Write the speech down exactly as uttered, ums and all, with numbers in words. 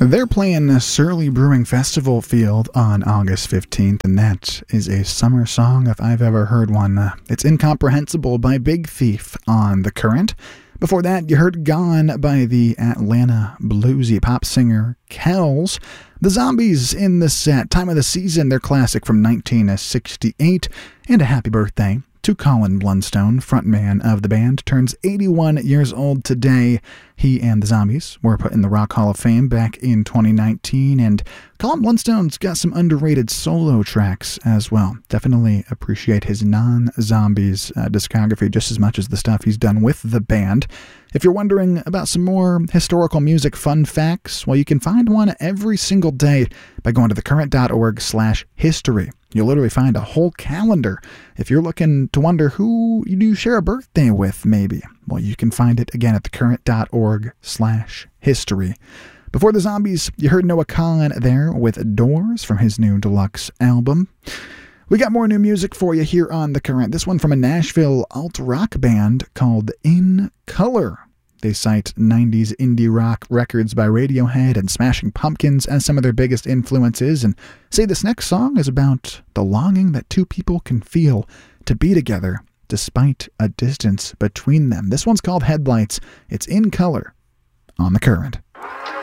They're playing Surly Brewing Festival Field on August fifteenth, and that is a summer song if I've ever heard one. Uh, it's Incomprehensible by Big Thief on The Current. Before that, you heard Gone by the Atlanta bluesy pop singer Kells. The Zombies in the set, Time of the Season, their classic from nineteen sixty-eight, and a happy birthday to Colin Blunstone, frontman of the band, turns eighty-one years old today. He and the Zombies were put in the Rock Hall of Fame back in twenty nineteen, and Colin Blunstone's got some underrated solo tracks as well. Definitely appreciate his non-Zombies uh, discography just as much as the stuff he's done with the band. If you're wondering about some more historical music fun facts, well, you can find one every single day by going to thecurrent.org slash history. You'll literally find a whole calendar. If you're looking to wonder who you do share a birthday with, maybe, well, you can find it again at thecurrent.org slash history. Before the Zombies, you heard Noah Kahan there with Doors from his new deluxe album. We got more new music for you here on The Current. This one from a Nashville alt-rock band called In Color. They cite nineties indie rock records by Radiohead and Smashing Pumpkins as some of their biggest influences, and say this next song is about the longing that two people can feel to be together despite a distance between them. This one's called Headlights. It's In Color on The Current.